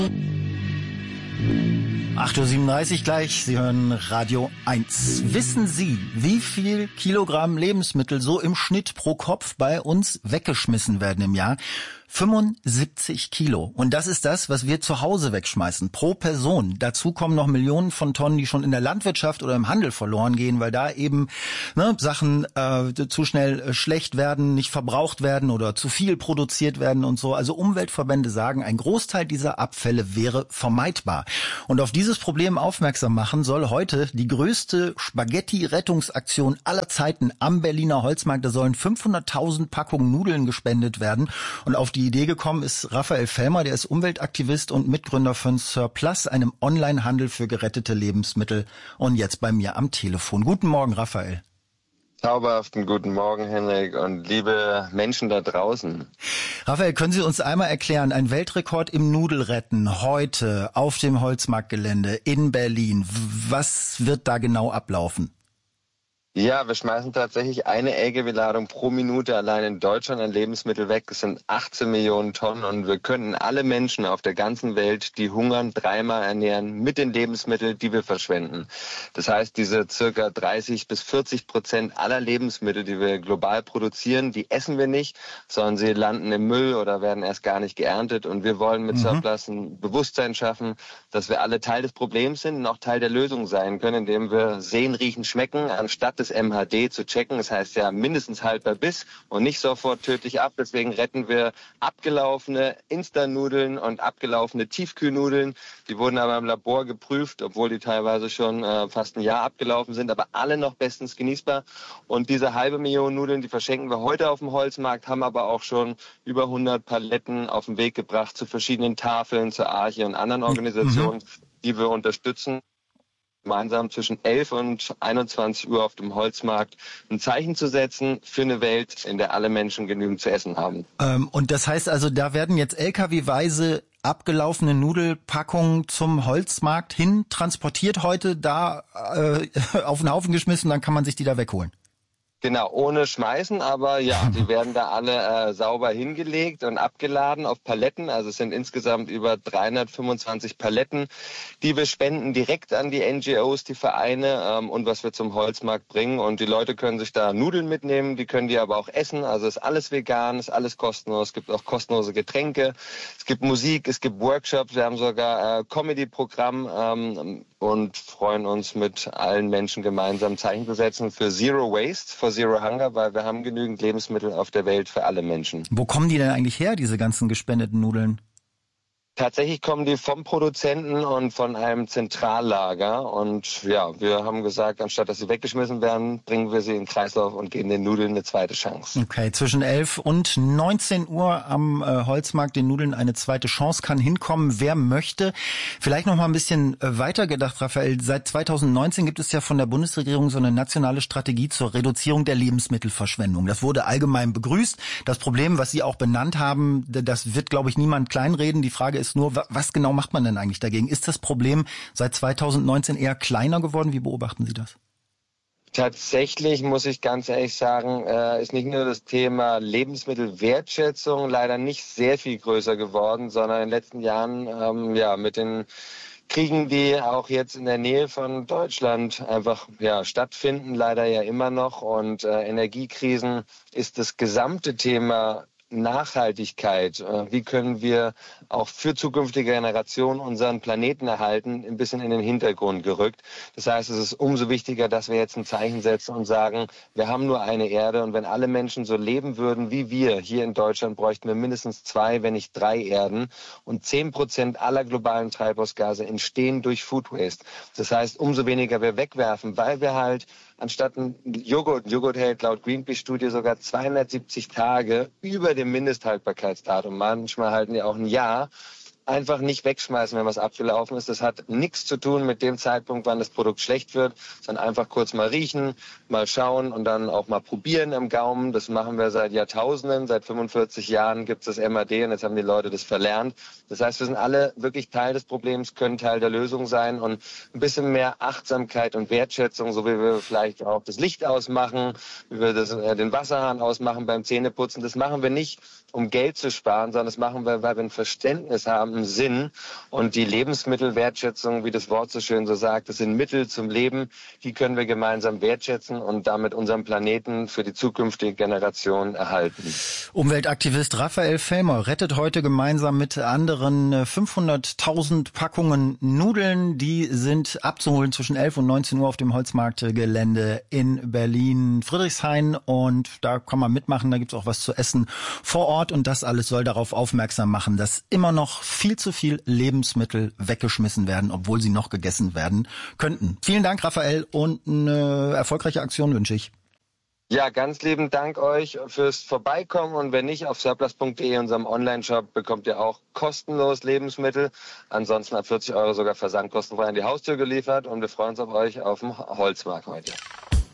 8:37 Uhr gleich, Sie hören Radio 1. Wissen Sie, wie viel Kilogramm Lebensmittel so im Schnitt pro Kopf bei uns weggeschmissen werden im Jahr? 75 Kilo. Und das ist das, was wir zu Hause wegschmeißen, pro Person. Dazu kommen noch Millionen von Tonnen, die schon in der Landwirtschaft oder im Handel verloren gehen, weil da eben Sachen zu schnell schlecht werden, nicht verbraucht werden oder zu viel produziert werden und so. Also Umweltverbände sagen, ein Großteil dieser Abfälle wäre vermeidbar. Und auf dieses Problem aufmerksam machen soll heute die größte Spaghetti-Rettungsaktion aller Zeiten am Berliner Holzmarkt. Da sollen 500.000 Packungen Nudeln gespendet werden. Und auf die Idee gekommen ist Raphael Fellmer, der ist Umweltaktivist und Mitgründer von Surplus, einem Onlinehandel für gerettete Lebensmittel. Und jetzt bei mir am Telefon. Guten Morgen, Raphael. Zauberhaften guten Morgen, Henrik, und liebe Menschen da draußen. Raphael, können Sie uns einmal erklären, ein Weltrekord im Nudelretten heute auf dem Holzmarktgelände in Berlin. Was wird da genau ablaufen? Ja, wir schmeißen tatsächlich eine LKW-Ladung pro Minute allein in Deutschland an Lebensmittel weg. Das sind 18 Millionen Tonnen und wir könnten alle Menschen auf der ganzen Welt, die hungern, dreimal ernähren mit den Lebensmitteln, die wir verschwenden. Das heißt, diese circa 30-40% aller Lebensmittel, die wir global produzieren, die essen wir nicht, sondern sie landen im Müll oder werden erst gar nicht geerntet. Und wir wollen mit Surplus ein Bewusstsein schaffen, dass wir alle Teil des Problems sind und auch Teil der Lösung sein können, indem wir sehen, riechen, schmecken, anstatt des MHD zu checken. Das heißt ja mindestens haltbar bis und nicht sofort tödlich ab. Deswegen retten wir abgelaufene Instant-Nudeln und abgelaufene Tiefkühlnudeln. Die wurden aber im Labor geprüft, obwohl die teilweise schon fast ein Jahr abgelaufen sind, aber alle noch bestens genießbar. Und diese 500.000 Nudeln, die verschenken wir heute auf dem Holzmarkt, haben aber auch schon über 100 Paletten auf den Weg gebracht zu verschiedenen Tafeln, zur Arche und anderen Organisationen, die wir unterstützen. Gemeinsam zwischen 11 und 21 Uhr auf dem Holzmarkt ein Zeichen zu setzen für eine Welt, in der alle Menschen genügend zu essen haben. Und das heißt also, da werden jetzt LKW-weise abgelaufene Nudelpackungen zum Holzmarkt hin transportiert heute, da auf den Haufen geschmissen, dann kann man sich die da wegholen. Genau, ohne Schmeißen, aber ja, die werden da alle sauber hingelegt und abgeladen auf Paletten. Also es sind insgesamt über 325 Paletten, die wir spenden direkt an die NGOs, die Vereine und was wir zum Holzmarkt bringen. Und die Leute können sich da Nudeln mitnehmen, die können die aber auch essen. Also ist alles vegan, ist alles kostenlos. Es gibt auch kostenlose Getränke, es gibt Musik, es gibt Workshops. Wir haben sogar Comedy-Programm und freuen uns mit allen Menschen gemeinsam Zeichen zu setzen für Zero Waste, for Zero Hunger, weil wir haben genügend Lebensmittel auf der Welt für alle Menschen. Wo kommen die denn eigentlich her, diese ganzen gespendeten Nudeln? Tatsächlich kommen die vom Produzenten und von einem Zentrallager. Und ja, wir haben gesagt, anstatt dass sie weggeschmissen werden, bringen wir sie in den Kreislauf und geben den Nudeln eine zweite Chance. Okay, zwischen 11 und 19 Uhr am Holzmarkt den Nudeln eine zweite Chance kann hinkommen, wer möchte. Vielleicht noch mal ein bisschen weiter gedacht, Raphael. Seit 2019 gibt es ja von der Bundesregierung so eine nationale Strategie zur Reduzierung der Lebensmittelverschwendung. Das wurde allgemein begrüßt. Das Problem, was Sie auch benannt haben, das wird, glaube ich, niemand kleinreden. Die Frage ist nur, was genau macht man denn eigentlich dagegen? Ist das Problem seit 2019 eher kleiner geworden? Wie beobachten Sie das? Tatsächlich muss ich ganz ehrlich sagen, ist nicht nur das Thema Lebensmittelwertschätzung leider nicht sehr viel größer geworden, sondern in den letzten Jahren mit den Kriegen, die auch jetzt in der Nähe von Deutschland einfach stattfinden, leider ja immer noch. Und Energiekrisen ist das gesamte Thema Nachhaltigkeit, wie können wir auch für zukünftige Generationen unseren Planeten erhalten, ein bisschen in den Hintergrund gerückt. Das heißt, es ist umso wichtiger, dass wir jetzt ein Zeichen setzen und sagen, wir haben nur eine Erde und wenn alle Menschen so leben würden wie wir hier in Deutschland, bräuchten wir mindestens 2, wenn nicht 3 Erden und 10% aller globalen Treibhausgase entstehen durch Food Waste. Das heißt, umso weniger wir wegwerfen, weil wir halt anstatt ein Joghurt hält laut Greenpeace-Studie sogar 270 Tage über dem Mindesthaltbarkeitsdatum. Manchmal halten die auch ein Jahr. Einfach nicht wegschmeißen, wenn was abgelaufen ist. Das hat nichts zu tun mit dem Zeitpunkt, wann das Produkt schlecht wird, sondern einfach kurz mal riechen, mal schauen und dann auch mal probieren im Gaumen. Das machen wir seit Jahrtausenden. Seit 45 Jahren gibt es das MAD und jetzt haben die Leute das verlernt. Das heißt, wir sind alle wirklich Teil des Problems, können Teil der Lösung sein und ein bisschen mehr Achtsamkeit und Wertschätzung, so wie wir vielleicht auch das Licht ausmachen, wie wir den Wasserhahn ausmachen beim Zähneputzen. Das machen wir nicht, um Geld zu sparen, sondern das machen wir, weil wir ein Verständnis haben, haben Sinn. Und die Lebensmittelwertschätzung, wie das Wort so schön so sagt, das sind Mittel zum Leben. Die können wir gemeinsam wertschätzen und damit unseren Planeten für die zukünftige Generation erhalten. Umweltaktivist Raphael Fellmer rettet heute gemeinsam mit anderen 500.000 Packungen Nudeln. Die sind abzuholen zwischen 11 und 19 Uhr auf dem Holzmarktgelände in Berlin-Friedrichshain. Und da kann man mitmachen, da gibt's auch was zu essen vor Ort. Und das alles soll darauf aufmerksam machen, dass immer noch viel zu viel Lebensmittel weggeschmissen werden, obwohl sie noch gegessen werden könnten. Vielen Dank, Raphael, und eine erfolgreiche Aktion wünsche ich. Ja, ganz lieben Dank euch fürs Vorbeikommen und wenn nicht, auf surplus.de, unserem Online-Shop, bekommt ihr auch kostenlos Lebensmittel. Ansonsten ab 40 € sogar versandkostenfrei an die Haustür geliefert und wir freuen uns auf euch auf dem Holzmarkt heute.